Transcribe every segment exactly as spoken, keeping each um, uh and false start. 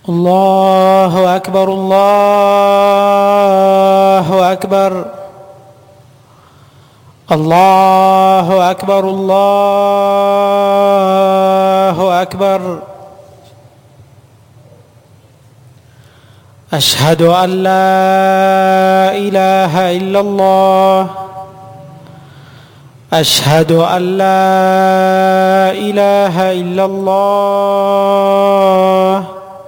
الله أكبر الله أكبر الله أكبر الله أكبر. أشهد أن لا إله إلا الله أشهد أن لا إله إلا الله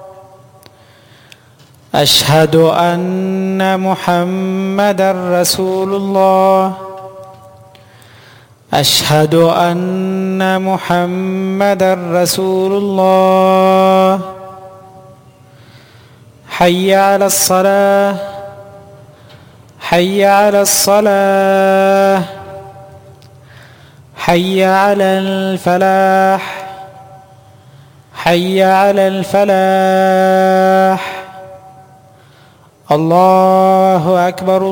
أشهد أن محمدًا رسول الله أشهد أن محمدًا رسول الله. حي على الصلاة حي على الصلاة حي على الفلاح حي على الفلاح. الله أكبر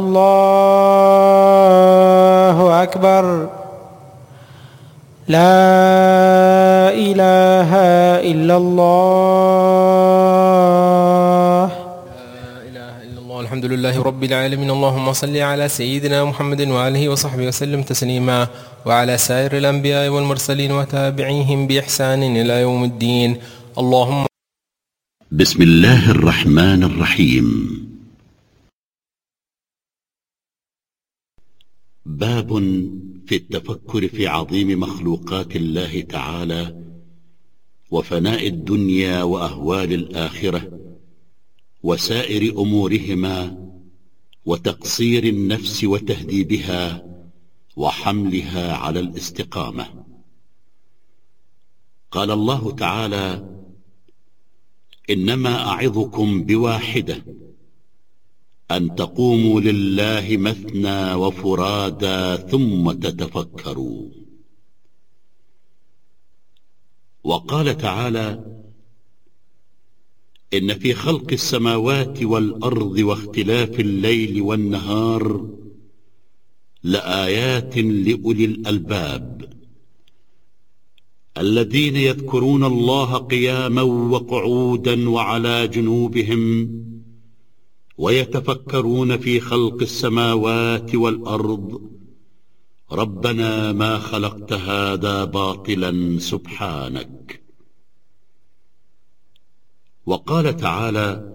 الله أكبر. لا إله إلا الله. لا إله إلا الله. الحمد لله رب العالمين. اللهم صل على سيدنا محمد وآله وصحبه وسلم تسليما، وعلى سائر الأنبياء والمرسلين وتابعيهم بإحسان إلى يوم الدين. اللهم. بسم الله الرحمن الرحيم. باب في التفكر في عظيم مخلوقات الله تعالى وفناء الدنيا وأهوال الآخرة وسائر أمورهما وتقصير النفس وتهذيبها وحملها على الاستقامة. قال الله تعالى: إنما أعظكم بواحدة أن تقوموا لله مثنى وفرادا ثم تتفكروا. وقال تعالى: إن في خلق السماوات والأرض واختلاف الليل والنهار لآيات لأولي الألباب الذين يذكرون الله قياما وقعودا وعلى جنوبهم ويتفكرون في خلق السماوات والأرض ربنا ما خلقت هذا باطلا سبحانك. وقال تعالى: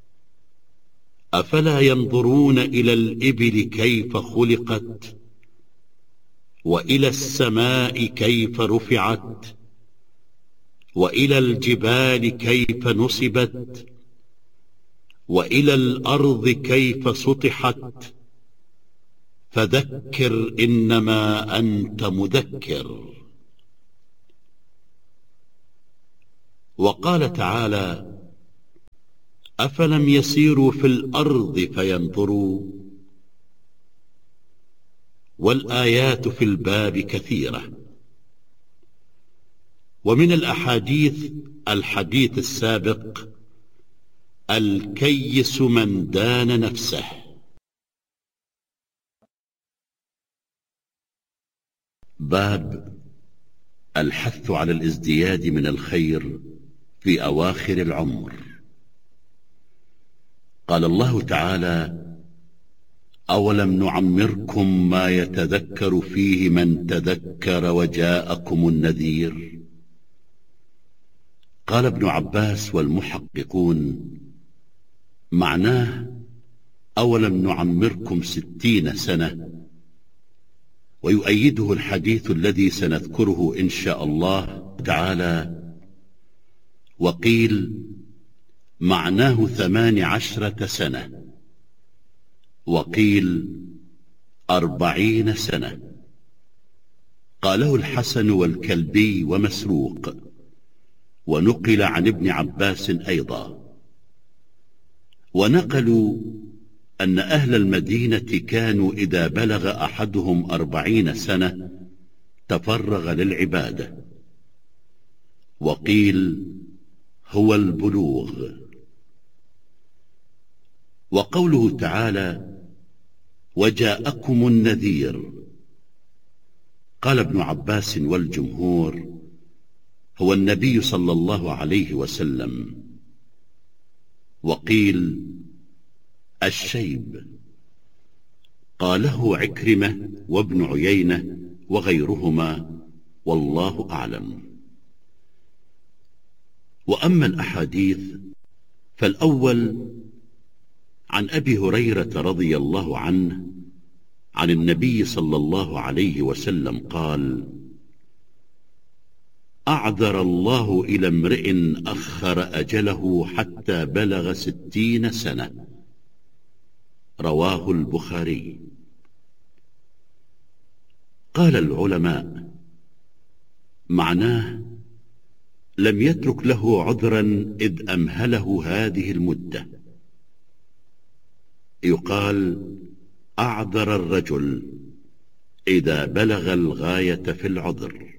أفلا ينظرون إلى الإبل كيف خلقت وإلى السماء كيف رفعت وإلى الجبال كيف نصبت وإلى الأرض كيف سطحت فذكر إنما أنت مذكر. وقال تعالى: أفلم يسيروا في الأرض فينظروا. والآيات في الباب كثيرة. ومن الأحاديث الحديث السابق: الكيس من دان نفسه. باب الحث على الازدياد من الخير في أواخر العمر. قال الله تعالى: أولم نعمركم ما يتذكر فيه من تذكر وجاءكم النذير. قال ابن عباس والمحققون معناه: أولم نعمركم ستين سنة. ويؤيده الحديث الذي سنذكره إن شاء الله تعالى. وقيل معناه ثمان عشرة سنة، وقيل أربعين سنة. قاله الحسن والكلبي ومسروق، ونقل عن ابن عباس أيضا. ونقلوا أن أهل المدينة كانوا إذا بلغ أحدهم أربعين سنة تفرغ للعبادة. وقيل هو البلوغ. وقوله تعالى: وجاءكم النذير. قال ابن عباس والجمهور: هو النبي صلى الله عليه وسلم. وقيل الشيب. قاله عكرمة وابن عيينة وغيرهما، والله أعلم. وأما الأحاديث فالأول عن أبي هريرة رضي الله عنه عن النبي صلى الله عليه وسلم قال: أعذر الله إلى امرئ أخر أجله حتى بلغ ستين سنة. رواه البخاري. قال العلماء: معناه لم يترك له عذرا إذ أمهله هذه المدة. يقال: أعذر الرجل إذا بلغ الغاية في العذر.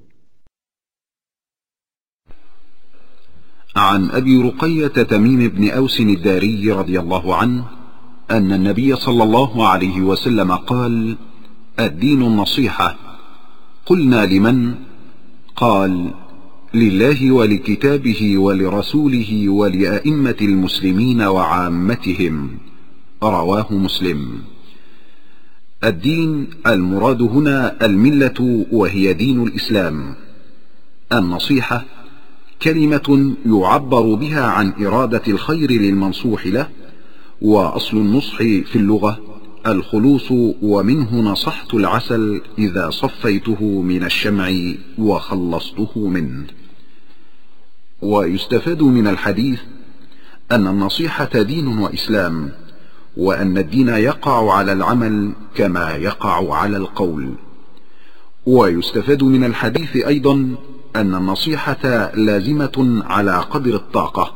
عن أبي رقية تميم بن أوس الداري رضي الله عنه أن النبي صلى الله عليه وسلم قال: الدين النصيحة. قلنا: لمن؟ قال: لله ولكتابه ولرسوله ولأئمة المسلمين وعامتهم. رواه مسلم. الدين المراد هنا الملة، وهي دين الإسلام. النصيحة كلمة يعبر بها عن إرادة الخير للمنصوح له، وأصل النصح في اللغة الخلوص، ومنه نصحت العسل إذا صفيته من الشمع وخلصته منه. ويستفاد من الحديث أن النصيحة دين وإسلام، وأن الدين يقع على العمل كما يقع على القول. ويستفاد من الحديث أيضا أن النصيحة لازمة على قدر الطاقة.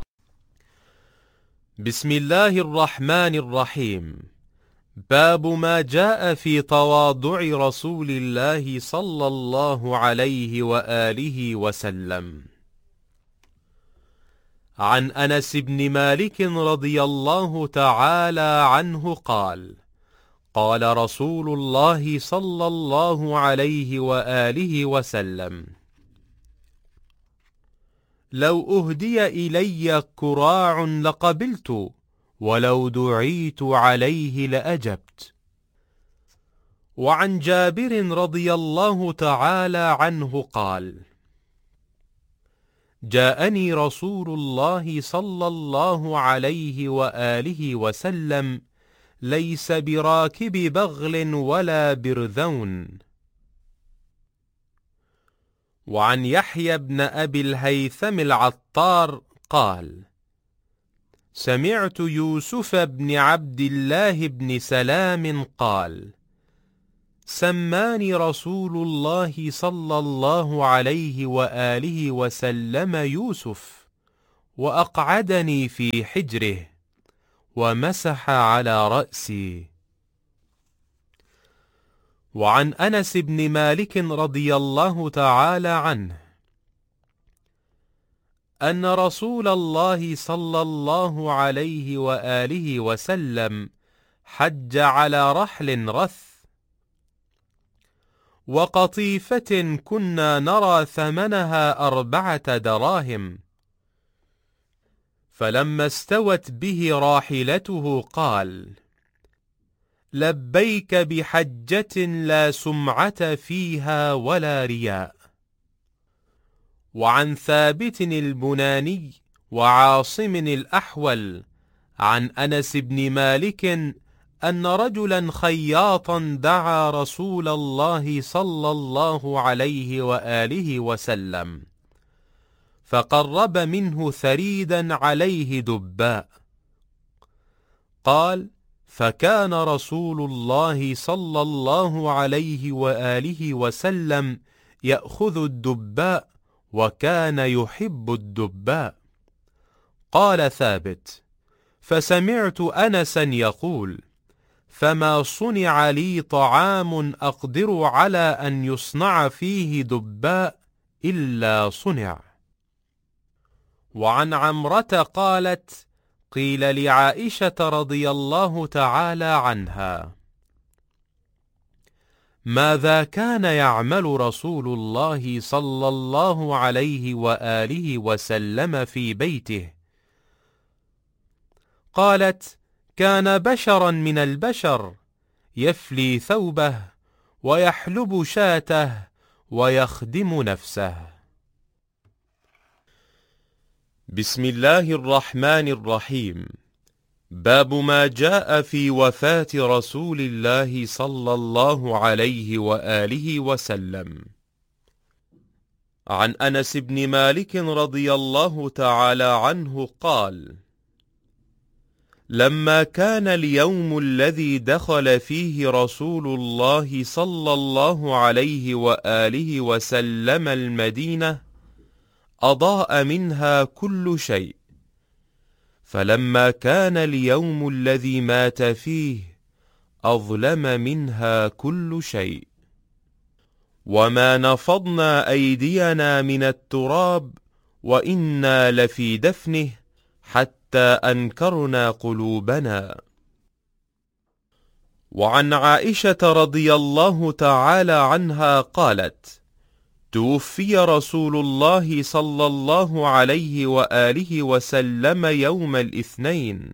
بسم الله الرحمن الرحيم. باب ما جاء في تواضع رسول الله صلى الله عليه وآله وسلم. عن أنس بن مالك رضي الله تعالى عنه قال: قال رسول الله صلى الله عليه وآله وسلم: لو أهدي إلي كراع لقبلت، ولو دعيت عليه لأجبت. وعن جابر رضي الله تعالى عنه قال: جاءني رسول الله صلى الله عليه وآله وسلم ليس براكب بغل ولا برذون. وعن يحيى بن أبي الهيثم العطار قال: سمعت يوسف بن عبد الله بن سلام قال: سماني رسول الله صلى الله عليه وآله وسلم يوسف، وأقعدني في حجره، ومسح على رأسي. وعن أنس بن مالك رضي الله تعالى عنه أن رسول الله صلى الله عليه وآله وسلم حج على رحل رث وقطيفة كنا نرى ثمنها أربعة دراهم، فلما استوت به راحلته قال: لبيك بحجة لا سمعة فيها ولا رياء. وعن ثابت البناني وعاصم الأحول عن أنس بن مالك أن رجلا خياطا دعا رسول الله صلى الله عليه وآله وسلم، فقرب منه ثريدا عليه دباء. قال: فكان رسول الله صلى الله عليه وآله وسلم يأخذ الدباء، وكان يحب الدباء. قال ثابت: فسمعت أنسا يقول: فما صنع لي طعام أقدر على أن يصنع فيه دباء إلا صنع. وعن عمرة قالت: قيل لعائشة رضي الله تعالى عنها: ماذا كان يعمل رسول الله صلى الله عليه وآله وسلم في بيته؟ قالت: كان بشرا من البشر يفلي ثوبه ويحلب شاته ويخدم نفسه. بسم الله الرحمن الرحيم. باب ما جاء في وفاة رسول الله صلى الله عليه وآله وسلم. عن أنس بن مالك رضي الله تعالى عنه قال: لما كان اليوم الذي دخل فيه رسول الله صلى الله عليه وآله وسلم المدينة أضاء منها كل شيء، فلما كان اليوم الذي مات فيه أظلم منها كل شيء، وما نفضنا أيدينا من التراب وإنا لفي دفنه حتى أنكرنا قلوبنا. وعن عائشة رضي الله تعالى عنها قالت: توفي رسول الله صلى الله عليه وآله وسلم يوم الاثنين.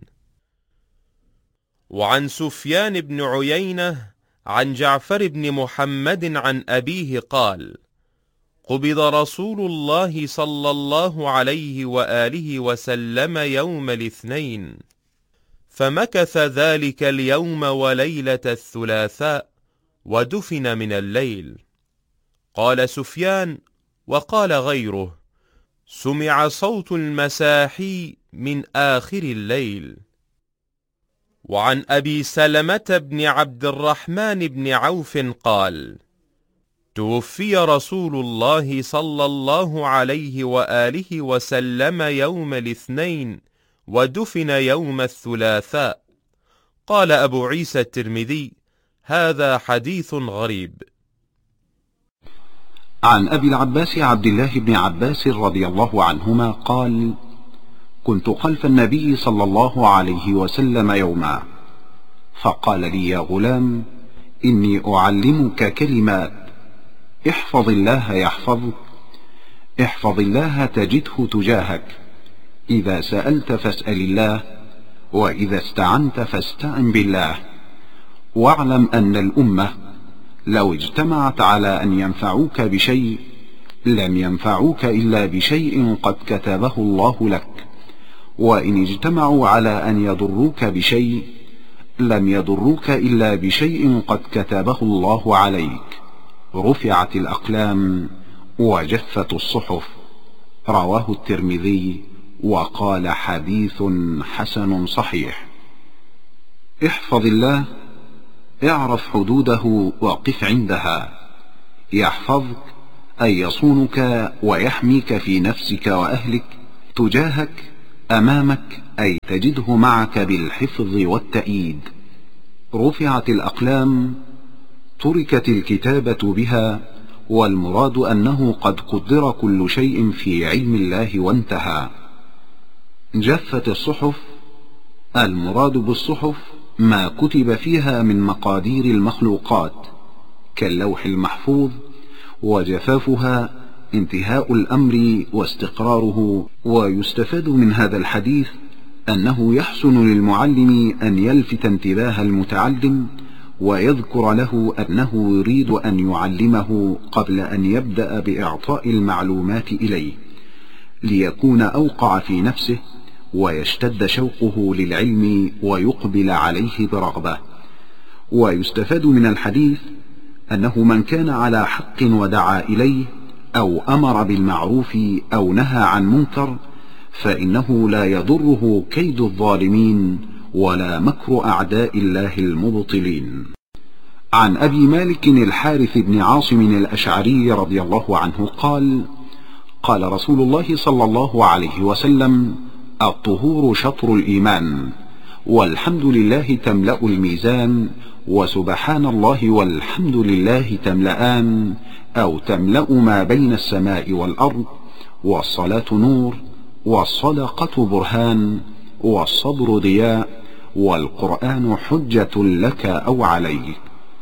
وعن سفيان بن عيينة عن جعفر بن محمد عن أبيه قال: قبض رسول الله صلى الله عليه وآله وسلم يوم الاثنين، فمكث ذلك اليوم وليلة الثلاثاء، ودفن من الليل. قال سفيان وقال غيره: سمع صوت المساحي من آخر الليل. وعن أبي سلمة بن عبد الرحمن بن عوف قال: توفي رسول الله صلى الله عليه وآله وسلم يوم الاثنين، ودفن يوم الثلاثاء. قال أبو عيسى الترمذي: هذا حديث غريب. عن أبي العباس عبد الله بن عباس رضي الله عنهما قال: كنت خلف النبي صلى الله عليه وسلم يوما، فقال لي: يا غلام، إني أعلمك كلمات، احفظ الله يحفظك، احفظ الله تجده تجاهك، إذا سألت فاسأل الله، وإذا استعنت فاستعن بالله. واعلم أن الأمة لو اجتمعت على أن ينفعوك بشيء لم ينفعوك إلا بشيء قد كتبه الله لك، وإن اجتمعوا على أن يضروك بشيء لم يضروك إلا بشيء قد كتبه الله عليك. رفعت الأقلام وجفت الصحف. رواه الترمذي وقال: حديث حسن صحيح. احفظ الله، اعرف حدوده وقف عندها. يحفظك أي يصونك ويحميك في نفسك وأهلك، تجاهك، أمامك، أي تجده معك بالحفظ والتأييد. رفعت الأقلام، تركت الكتابة بها، والمراد أنه قد قدر كل شيء في علم الله وانتهى. جفت الصحف، المراد بالصحف ما كتب فيها من مقادير المخلوقات كاللوح المحفوظ، وجفافها انتهاء الأمر واستقراره. ويستفاد من هذا الحديث أنه يحسن للمعلم أن يلفت انتباه المتعلم ويذكر له أنه يريد أن يعلمه قبل أن يبدأ بإعطاء المعلومات إليه، ليكون أوقع في نفسه ويشتد شوقه للعلم ويقبل عليه برغبة. ويستفاد من الحديث أنه من كان على حق ودعا إليه أو أمر بالمعروف أو نهى عن منكر فإنه لا يضره كيد الظالمين ولا مكر أعداء الله المبطلين. عن أبي مالك الحارث بن عاصم الأشعري رضي الله عنه قال: قال رسول الله صلى الله عليه وسلم: الطهور شطر الإيمان، والحمد لله تملأ الميزان، وسبحان الله والحمد لله تملأان أو تملأ ما بين السماء والأرض، والصلاة نور، والصدقة برهان، والصبر ضياء، والقرآن حجة لك أو عليك.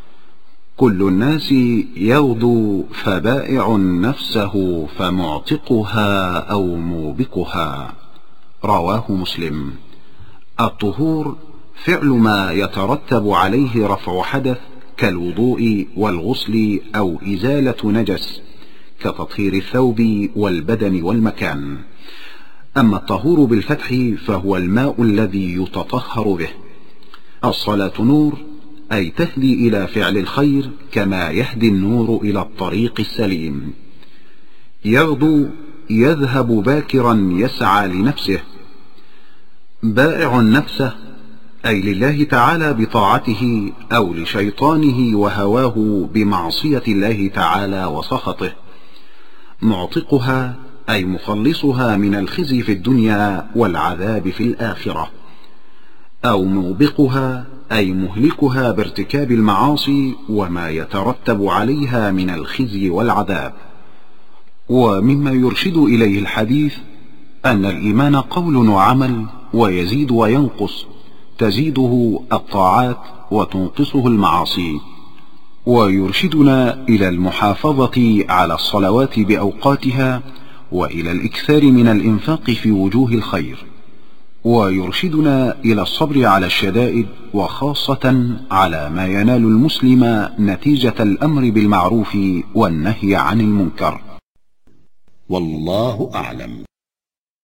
كل الناس يغدو فبائع نفسه فمعتقها أو موبقها. رواه مسلم. الطهور فعل ما يترتب عليه رفع حدث كالوضوء والغسل أو إزالة نجس كتطهير الثوب والبدن والمكان. أما الطهور بالفتح فهو الماء الذي يتطهر به. الصلاة نور، أي تهدي إلى فعل الخير كما يهدي النور إلى الطريق السليم. يغدو، يذهب باكرا يسعى لنفسه. بائع نفسه، أي لله تعالى بطاعته أو لشيطانه وهواه بمعصية الله تعالى وسخطه. معتقها، أي مخلصها من الخزي في الدنيا والعذاب في الآخرة. أو موبقها، أي مهلكها بارتكاب المعاصي وما يترتب عليها من الخزي والعذاب. ومما يرشد إليه الحديث أن الإيمان قول وعمل، ويزيد وينقص، تزيده الطاعات وتنقصه المعاصي. ويرشدنا إلى المحافظة على الصلوات بأوقاتها، وإلى الإكثار من الإنفاق في وجوه الخير. ويرشدنا إلى الصبر على الشدائد، وخاصة على ما ينال المسلم نتيجة الأمر بالمعروف والنهي عن المنكر. والله أعلم.